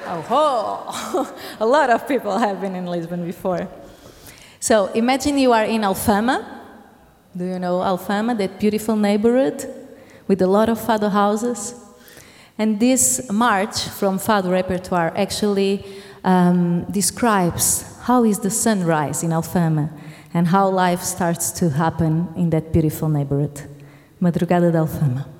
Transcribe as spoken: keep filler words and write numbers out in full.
Oh, a lot of people have been in Lisbon before. So imagine you are in Alfama. Do you know Alfama, that beautiful neighborhood with a lot of fado houses? And this march from fado repertoire actually um, describes how is the sunrise in Alfama and how life starts to happen in that beautiful neighborhood. Madrugada de Alfama.